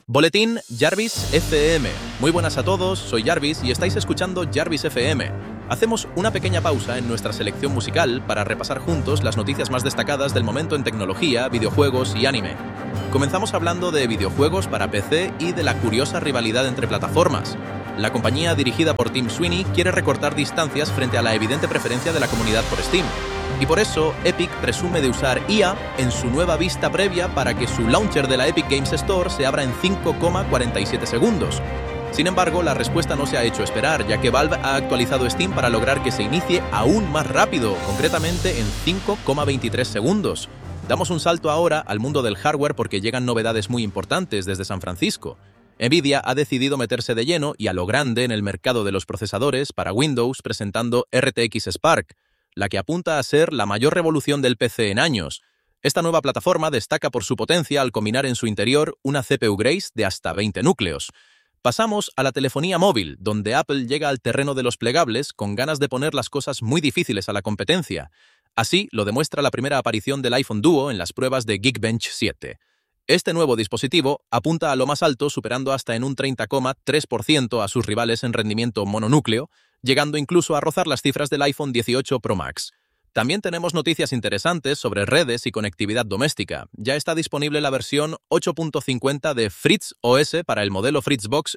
Boletín Jarvis FM. Muy buenas a todos, soy Jarvis y estáis escuchando Jarvis FM. Hacemos una pequeña pausa en nuestra selección musical para repasar juntos las noticias más destacadas del momento en tecnología, videojuegos y anime. Comenzamos hablando de videojuegos para PC y de la curiosa rivalidad entre plataformas. La compañía dirigida por Tim Sweeney quiere recortar distancias frente a la evidente preferencia de la comunidad por Steam. Y por eso, Epic presume de usar IA en su nueva vista previa para que su launcher de la Epic Games Store se abra en 5,47 segundos. Sin embargo, la respuesta no se ha hecho esperar, ya que Valve ha actualizado Steam para lograr que se inicie aún más rápido, concretamente en 5,23 segundos. Damos un salto ahora al mundo del hardware porque llegan novedades muy importantes desde San Francisco. Nvidia ha decidido meterse de lleno y a lo grande en el mercado de los procesadores para Windows presentando RTX Spark, la que apunta a ser la mayor revolución del PC en años. Esta nueva plataforma destaca por su potencia al combinar en su interior una CPU Grace de hasta 20 núcleos. Pasamos a la telefonía móvil, donde Apple llega al terreno de los plegables con ganas de poner las cosas muy difíciles a la competencia. Así lo demuestra la primera aparición del iPhone Duo en las pruebas de Geekbench 7. Este nuevo dispositivo apunta a lo más alto, superando hasta en un 30,3% a sus rivales en rendimiento mononúcleo, llegando incluso a rozar las cifras del iPhone 18 Pro Max. También tenemos noticias interesantes sobre redes y conectividad doméstica. Ya está disponible la versión 8.50 de FreeZOS para el modelo Fritzbox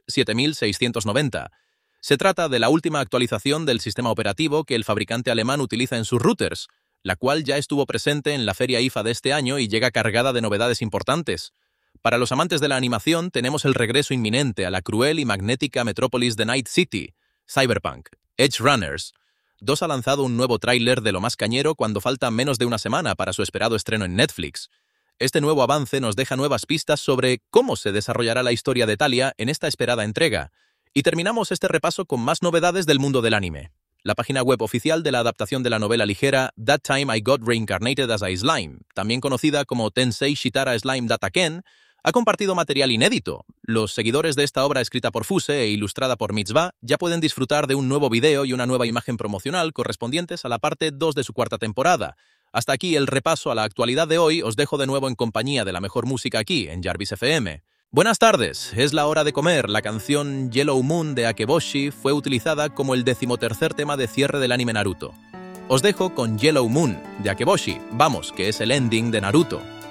7690. Se trata de la última actualización del sistema operativo que el fabricante alemán utiliza en sus routers, la cual ya estuvo presente en la feria IFA de este año y llega cargada de novedades importantes. Para los amantes de la animación tenemos el regreso inminente a la cruel y magnética metrópolis de Night City, Cyberpunk, Edge Runners. 2 ha lanzado un nuevo tráiler de lo más cañero cuando falta menos de una semana para su esperado estreno en Netflix. Este nuevo avance nos deja nuevas pistas sobre cómo se desarrollará la historia de Talia en esta esperada entrega. Y terminamos este repaso con más novedades del mundo del anime. La página web oficial de la adaptación de la novela ligera That Time I Got Reincarnated as a Slime, también conocida como Tensei Shitara Slime Data Ken, ha compartido material inédito. Los seguidores de esta obra escrita por Fuse e ilustrada por Mitzvah ya pueden disfrutar de un nuevo video y una nueva imagen promocional correspondientes a la parte 2 de su cuarta temporada. Hasta aquí el repaso a la actualidad de hoy. Os dejo de nuevo en compañía de la mejor música aquí, en Jarvis FM. Buenas tardes, es la hora de comer. La canción Yellow Moon de Akeboshi fue utilizada como el 13º tema de cierre del anime Naruto. Os dejo con Yellow Moon de Akeboshi, vamos, que es el ending de Naruto.